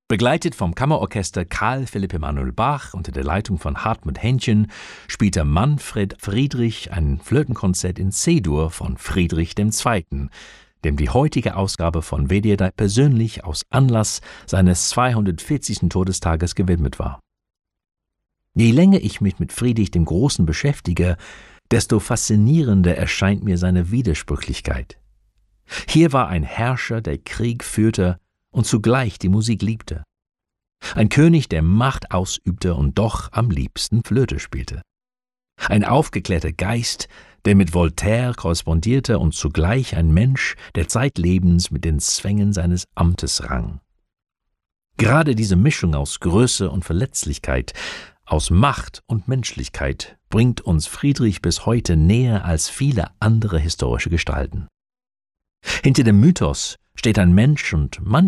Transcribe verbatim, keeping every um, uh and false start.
Begleitet vom Kammerorchester Carl Philipp Emanuel Bach unter der Leitung von Hartmut Händchen spielte Manfred Friedrich ein Flötenkonzert in C-Dur von Friedrich der Zweite., dem die heutige Ausgabe von W D R persönlich aus Anlass seines zweihundertvierzigsten Todestages gewidmet war. Je länger ich mich mit Friedrich dem Großen beschäftige, desto faszinierender erscheint mir seine Widersprüchlichkeit. Hier war ein Herrscher, der Krieg führte und zugleich die Musik liebte. Ein König, der Macht ausübte und doch am liebsten Flöte spielte. Ein aufgeklärter Geist, der mit Voltaire korrespondierte und zugleich ein Mensch, der zeitlebens mit den Zwängen seines Amtes rang. Gerade diese Mischung aus Größe und Verletzlichkeit, aus Macht und Menschlichkeit bringt uns Friedrich bis heute näher als viele andere historische Gestalten. Hinter dem Mythos steht ein Mensch und manchmal